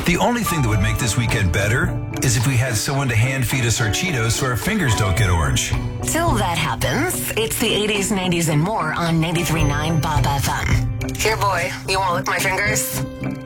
The only thing that would make this weekend better is if we had someone to hand feed us our Cheetos so our fingers don't get orange. Till that happens, it's the 80s, 90s, and more on 93.9 Bob FM. Here, boy, you won't lick my fingers?